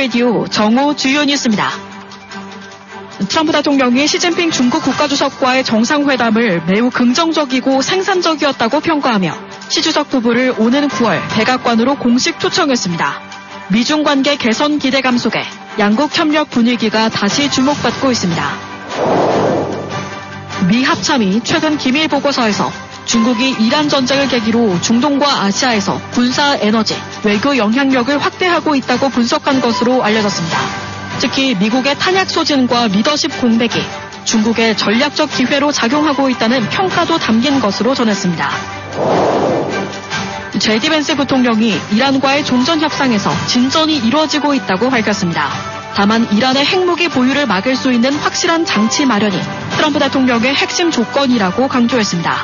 라디오 정오 주요 뉴스입니다. 트럼프 대통령이 시진핑 중국 국가주석과의 정상회담을 매우 긍정적이고 생산적이었다고 평가하며 시 주석 부부를 오는 9월 백악관으로 공식 초청했습니다. 미중 관계 개선 기대감 속에 양국 협력 분위기가 다시 주목받고 있습니다. 미 합참이 최근 기밀 보고서에서 중국이 이란 전쟁을 계기로 중동과 아시아에서 군사 에너지, 외교 영향력을 확대하고 있다고 분석한 것으로 알려졌습니다. 특히 미국의 탄약 소진과 리더십 공백이 중국의 전략적 기회로 작용하고 있다는 평가도 담긴 것으로 전했습니다. 제디 벤스 부통령이 이란과의 종전 협상에서 진전이 이루어지고 있다고 밝혔습니다. 다만 이란의 핵무기 보유를 막을 수 있는 확실한 장치 마련이 트럼프 대통령의 핵심 조건이라고 강조했습니다.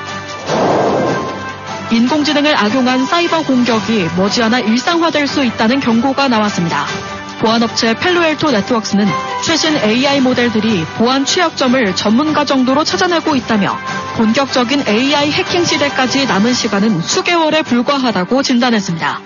인공지능을 악용한 사이버 공격이 머지않아 일상화될 수 있다는 경고가 나왔습니다. 보안업체 펠로엘토 네트워크스는 최신 AI 모델들이 보안 취약점을 전문가 정도로 찾아내고 있다며 본격적인 AI 해킹 시대까지 남은 시간은 수개월에 불과하다고 진단했습니다.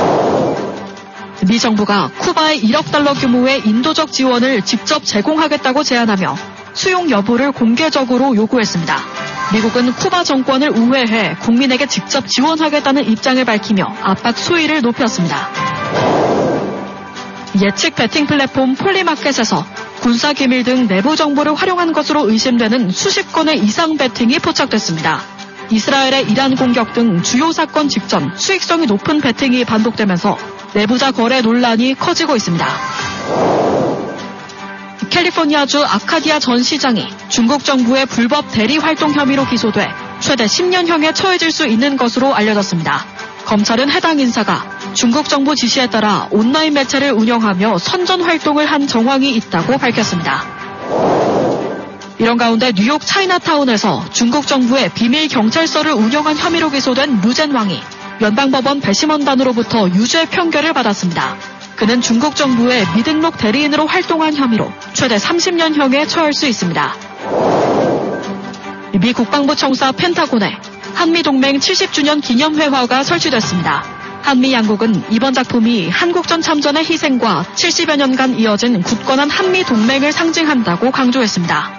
미 정부가 쿠바에 1억 달러 규모의 인도적 지원을 직접 제공하겠다고 제안하며 수용 여부를 공개적으로 요구했습니다. 미국은 쿠바 정권을 우회해 국민에게 직접 지원하겠다는 입장을 밝히며 압박 수위를 높였습니다. 예측 베팅 플랫폼 폴리마켓에서 군사기밀 등 내부 정보를 활용한 것으로 의심되는 수십 건의 이상 베팅이 포착됐습니다. 이스라엘의 이란 공격 등 주요 사건 직전 수익성이 높은 베팅이 반복되면서 내부자 거래 논란이 커지고 있습니다. 캘리포니아주 아카디아 전 시장이 중국 정부의 불법 대리 활동 혐의로 기소돼 최대 10년형에 처해질 수 있는 것으로 알려졌습니다. 검찰은 해당 인사가 중국 정부 지시에 따라 온라인 매체를 운영하며 선전 활동을 한 정황이 있다고 밝혔습니다. 이런 가운데 뉴욕 차이나타운에서 중국 정부의 비밀 경찰서를 운영한 혐의로 기소된 루젠왕이 연방법원 배심원단으로부터 유죄 판결을 받았습니다. 그는 중국 정부의 미등록 대리인으로 활동한 혐의로 최대 30년형에 처할 수 있습니다. 미 국방부 청사 펜타곤에 한미동맹 70주년 기념회화가 설치됐습니다. 한미 양국은 이번 작품이 한국전 참전의 희생과 70여 년간 이어진 굳건한 한미 동맹을 상징한다고 강조했습니다.